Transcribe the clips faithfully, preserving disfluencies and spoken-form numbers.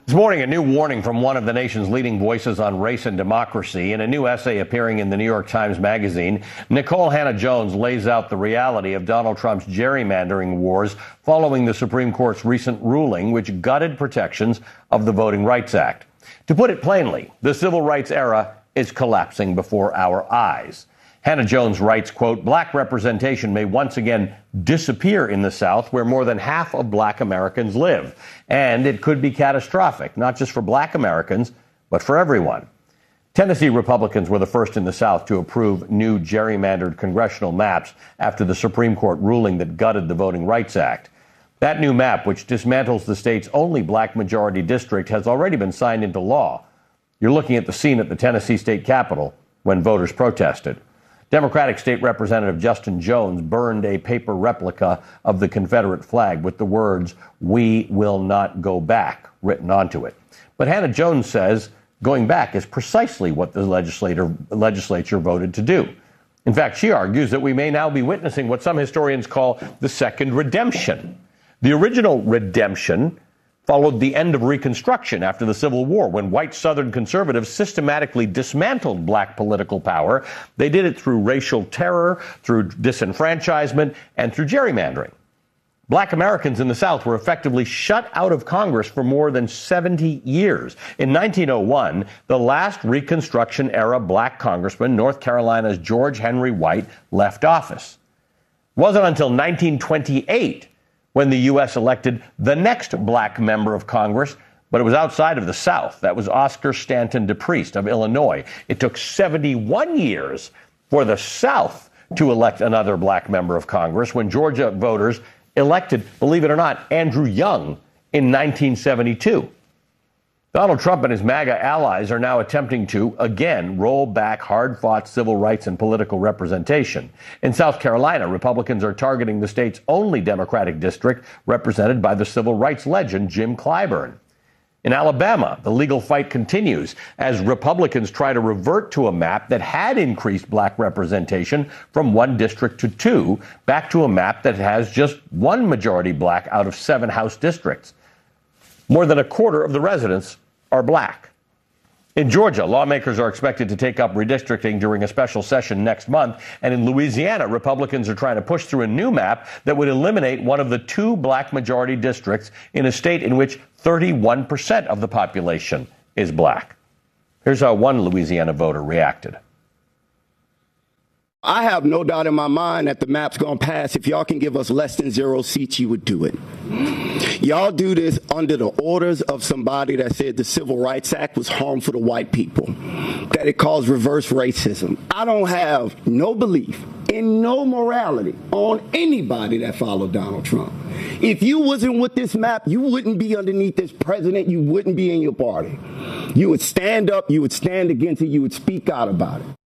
This morning, a new warning from one of the nation's leading voices on race and democracy. In a new essay appearing in the New York Times Magazine, Nikole Hannah-Jones lays out the reality of Donald Trump's gerrymandering wars following the Supreme Court's recent ruling, which gutted protections of the Voting Rights Act. To put it plainly, the civil rights era is collapsing before our eyes. Hannah-Jones writes, quote, black representation may once again disappear in the South, where more than half of black Americans live. And it could be catastrophic, not just for black Americans, but for everyone. Tennessee Republicans were the first in the South to approve new gerrymandered congressional maps after the Supreme Court ruling that gutted the Voting Rights Act. That new map, which dismantles the state's only black majority district, has already been signed into law. You're looking at the scene at the Tennessee state capitol when voters protested. Democratic State Representative Justin Jones burned a paper replica of the Confederate flag with the words, "We will not go back," written onto it. But Hannah-Jones says going back is precisely what the legislator, legislature voted to do. In fact, she argues that we may now be witnessing what some historians call the second redemption. The original redemption followed the end of Reconstruction after the Civil War, when white Southern conservatives systematically dismantled black political power. They did it through racial terror, through disenfranchisement, and through gerrymandering. Black Americans in the South were effectively shut out of Congress for more than seventy years. In nineteen oh one, the last Reconstruction-era black congressman, North Carolina's George Henry White, left office. It wasn't until nineteen twenty-eight when the U S elected the next black member of Congress, but it was outside of the South. That was Oscar Stanton DePriest of Illinois. It took seventy-one years for the South to elect another black member of Congress when Georgia voters elected, believe it or not, Andrew Young in nineteen seventy-two. Donald Trump and his MAGA allies are now attempting to, again, roll back hard-fought civil rights and political representation. In South Carolina, Republicans are targeting the state's only Democratic district, represented by the civil rights legend Jim Clyburn. In Alabama, the legal fight continues as Republicans try to revert to a map that had increased black representation from one district to two, back to a map that has just one majority black out of seven House districts. More than a quarter of the residents are black. In Georgia, lawmakers are expected to take up redistricting during a special session next month. And in Louisiana, Republicans are trying to push through a new map that would eliminate one of the two black majority districts in a state in which thirty-one percent of the population is black. Here's how one Louisiana voter reacted. I have no doubt in my mind that the map's going to pass. If y'all can give us less than zero seats, you would do it. Y'all do this under the orders of somebody that said the Civil Rights Act was harmful to white people, that it caused reverse racism. I don't have no belief in no morality on anybody that followed Donald Trump. If you wasn't with this map, you wouldn't be underneath this president. You wouldn't be in your party. You would stand up. You would stand against it. You would speak out about it.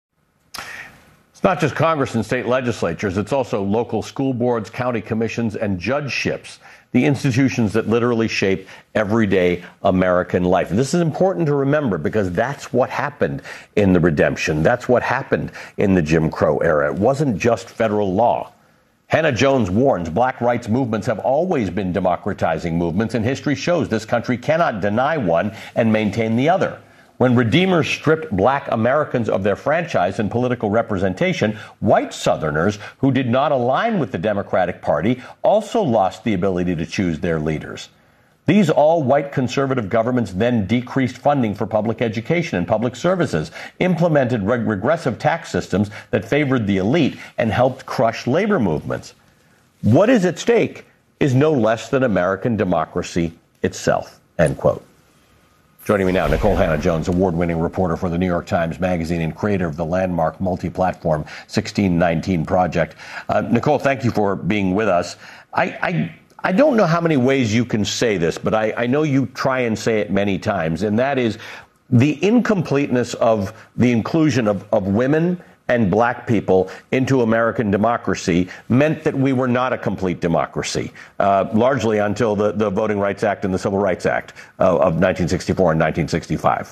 It's not just Congress and state legislatures. It's also local school boards, county commissions, and judgeships, the institutions that literally shape everyday American life. This is important to remember because that's what happened in the redemption. That's what happened in the Jim Crow era. It wasn't just federal law. Hannah-Jones warns black rights movements have always been democratizing movements, and history shows this country cannot deny one and maintain the other. When Redeemers stripped black Americans of their franchise and political representation, white Southerners who did not align with the Democratic Party also lost the ability to choose their leaders. These all-white conservative governments then decreased funding for public education and public services, implemented reg- regressive tax systems that favored the elite, and helped crush labor movements. What is at stake is no less than American democracy itself, end quote. Joining me now, Nikole Hannah-Jones, award-winning reporter for the New York Times Magazine and creator of the landmark multi-platform sixteen nineteen Project. Uh, Nikole, thank you for being with us. I, I I don't know how many ways you can say this, but I, I know you try and say it many times, and that is the incompleteness of the inclusion of, of women and black people into American democracy meant that we were not a complete democracy, uh, largely until the, the Voting Rights Act and the Civil Rights Act uh, of nineteen sixty-four and nineteen sixty-five.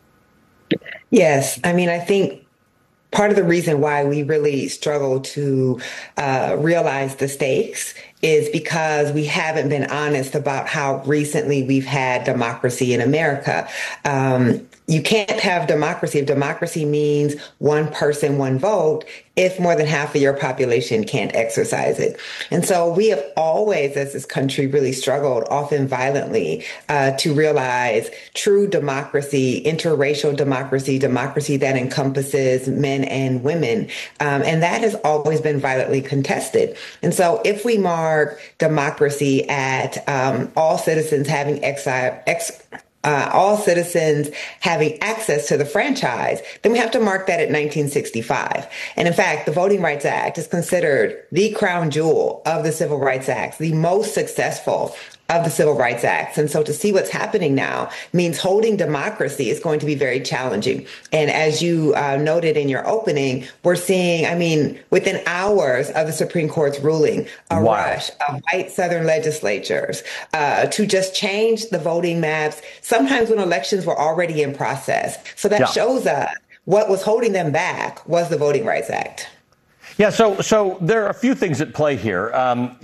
Yes. I mean, I think part of the reason why we really struggle to uh, realize the stakes is because we haven't been honest about how recently we've had democracy in America. Um, you can't have democracy if democracy means one person, one vote, if more than half of your population can't exercise it. And so we have always, as this country, really struggled, often violently, uh, to realize true democracy, interracial democracy, democracy that encompasses men and women. Um, and that has always been violently contested. And so if we mark democracy at um, all citizens having exi- ex- Uh, all citizens having access to the franchise, then we have to mark that at nineteen sixty-five. And in fact, the Voting Rights Act is considered the crown jewel of the Civil Rights Acts, the most successful of the Civil Rights Acts. And so to see what's happening now means holding democracy is going to be very challenging. And as you uh, noted in your opening, we're seeing, I mean, within hours of the Supreme Court's ruling, a wow. rush of white Southern legislatures uh, to just change the voting maps, sometimes when elections were already in process. So that yeah. shows us what was holding them back was the Voting Rights Act. Yeah, so so there are a few things at play here. Um,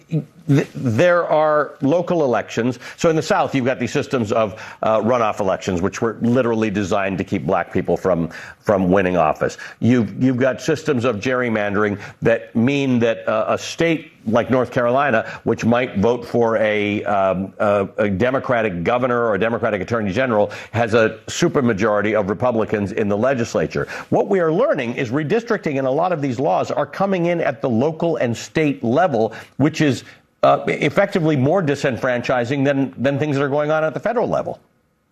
th- there are local elections. So in the South, you've got these systems of uh, runoff elections, which were literally designed to keep black people from from winning office. You've you've got systems of gerrymandering that mean that uh, a state like North Carolina, which might vote for a, um, a, a Democratic governor or a Democratic attorney general, has a supermajority of Republicans in the legislature. What we are learning is redistricting and a lot of these laws are coming in at the local and state level, which is uh, effectively more disenfranchising than, than things that are going on at the federal level.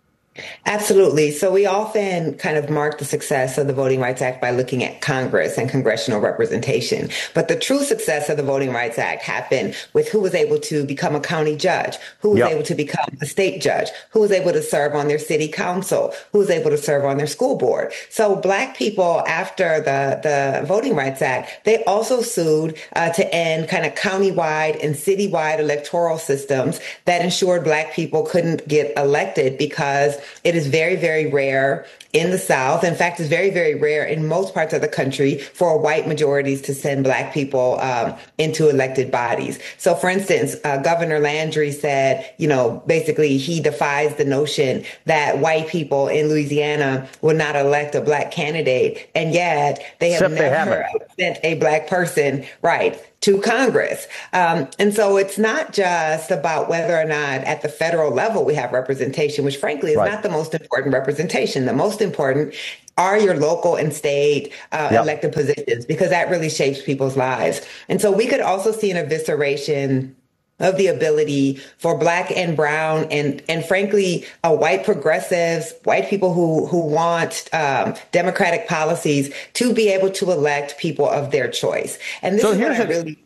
Absolutely. So we often kind of mark the success of the Voting Rights Act by looking at Congress and congressional representation. But the true success of the Voting Rights Act happened with who was able to become a county judge, who was yep. able to become a state judge, who was able to serve on their city council, who was able to serve on their school board. So black people, after the, the Voting Rights Act, they also sued uh, to end kind of countywide and citywide electoral systems that ensured black people couldn't get elected because it is very, very rare in the South. In fact, it's very, very rare in most parts of the country for white majorities to send black people um, into elected bodies. So, for instance, uh, Governor Landry said, you know, basically he defies the notion that white people in Louisiana will not elect a black candidate. And yet they have Except never they sent a black person, right, to Congress. Um, and so it's not just about whether or not at the federal level we have representation, which frankly is right. not the most important representation. The most important are your local and state uh, yep. elected positions, because that really shapes people's lives. And so we could also see an evisceration of the ability for black and brown and, and frankly, uh, white progressives, white people who, who want um, democratic policies to be able to elect people of their choice. And this so is here's what I a, really